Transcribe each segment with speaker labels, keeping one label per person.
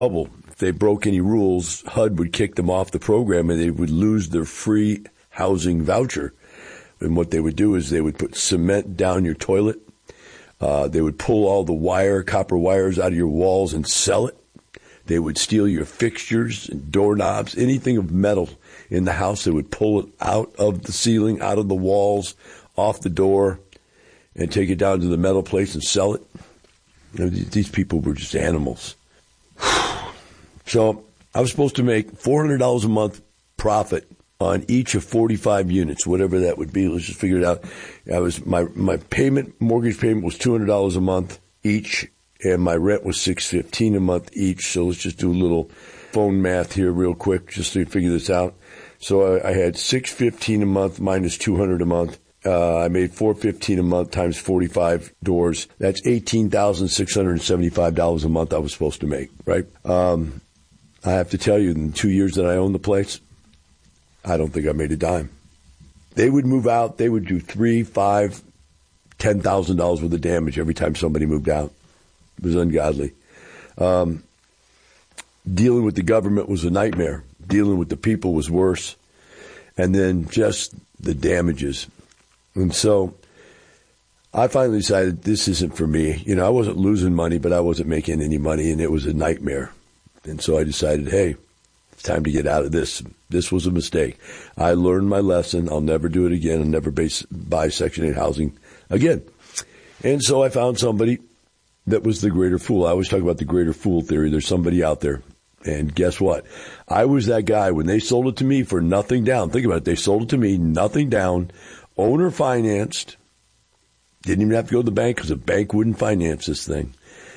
Speaker 1: trouble. If they broke any rules, HUD would kick them off the program and they would lose their free housing voucher. And what they would do is they would put cement down your toilet. They would pull all the copper wires out of your walls and sell it. They would steal your fixtures and doorknobs, anything of metal in the house. They would pull it out of the ceiling, out of the walls, off the door, and take it down to the metal place and sell it. You know, these people were just animals. So I was supposed to make $400 a month profit on each of 45 units, whatever that would be. Let's just figure it out. My mortgage payment was $200 a month each, and my rent was $615 a month each. So let's just do a little phone math here real quick just to figure this out. So I had $615 a month minus $200 a month. I made $415 a month times 45 doors. That's $18,675 a month I was supposed to make, right? I have to tell you, in the 2 years that I owned the place, I don't think I made a dime. They would move out. They would do $3,000, $5,000, $10,000 worth of damage every time somebody moved out. It was ungodly. Dealing with the government was a nightmare. Dealing with the people was worse. And then just the damages. And so I finally decided this isn't for me. You know, I wasn't losing money, but I wasn't making any money, and it was a nightmare. And so I decided, hey, it's time to get out of this. This was a mistake. I learned my lesson. I'll never do it again. I'll never buy Section 8 housing again. And so I found somebody that was the greater fool. I always talk about the greater fool theory. There's somebody out there. And guess what? I was that guy when they sold it to me for nothing down. Think about it. They sold it to me, nothing down, owner financed. Didn't even have to go to the bank because the bank wouldn't finance this thing.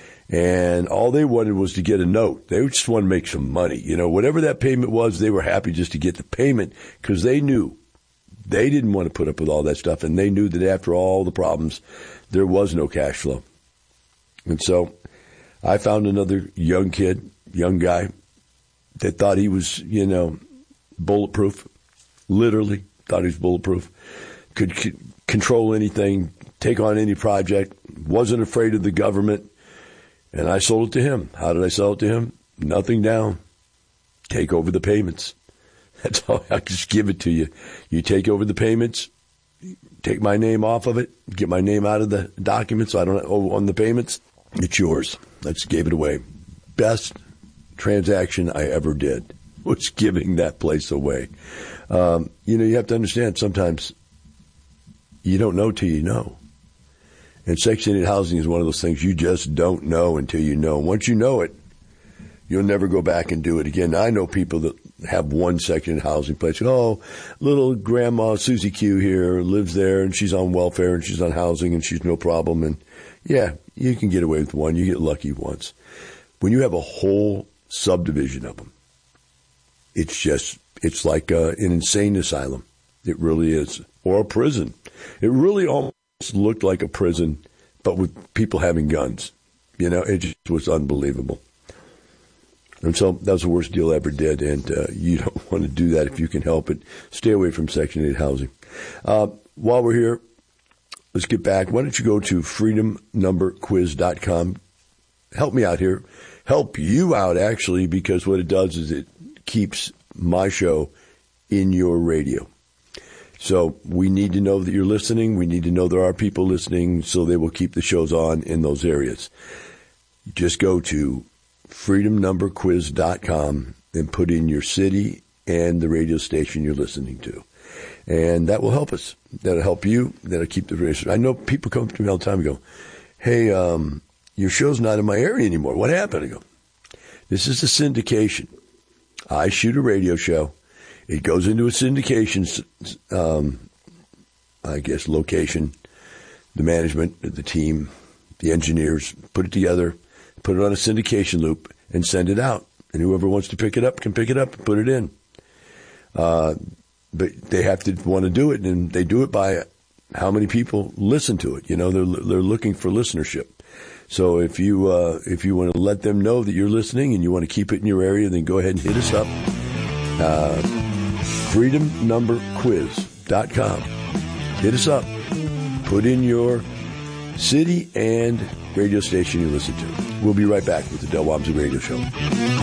Speaker 1: And all they wanted was to get a note. They just wanted to make some money. You know, whatever that payment was, they were happy just to get the payment because they knew they didn't want to put up with all that stuff. And they knew that after all the problems, there was no cash flow. And so I found another young guy that thought he was, you know, bulletproof, literally thought he was bulletproof, could control anything, take on any project, wasn't afraid of the government. And I sold it to him. How did I sell it to him? Nothing down. Take over the payments. That's all. I just give it to you. You take over the payments, take my name off of it, get my name out of the documents so I don't owe on the payments. It's yours. I just gave it away. Best transaction I ever did was giving that place away. You know, you have to understand sometimes you don't know till you know. And Section 8 housing is one of those things you just don't know until you know. Once you know it, you'll never go back and do it again. Now, I know people that have one Section 8 housing place. Oh, little grandma Susie Q here lives there, and she's on welfare, and she's on housing, and she's no problem. And, yeah, you can get away with one. You get lucky once. When you have a whole subdivision of them, it's like an insane asylum. It really is. Or a prison. It really almost looked like a prison, but with people having guns. You know, it just was unbelievable. And so that was the worst deal I ever did, and you don't want to do that if you can help it. Stay away from Section 8 housing. While we're here, let's get back. Why don't you go to freedomnumberquiz.com. Help me out here. Help you out, actually, because what it does is it keeps my show in your radio. So we need to know that you're listening. We need to know there are people listening so they will keep the shows on in those areas. Just go to freedomnumberquiz.com and put in your city and the radio station you're listening to. And that will help us. That'll help you. That'll keep the radio. I know people come to me all the time and go, hey, your show's not in my area anymore. What happened? I go, this is a syndication. I shoot a radio show. It goes into a syndication, location. The management, the team, the engineers put it together, put it on a syndication loop, and send it out. And whoever wants to pick it up can pick it up and put it in. But they have to want to do it, and they do it by how many people listen to it. You know, they're looking for listenership. So if you want to let them know that you're listening and you want to keep it in your area, then go ahead and hit us up. freedomnumberquiz.com. Hit us up. Put in your city and radio station you listen to. We'll be right back with the Del Walmsley Radio Show.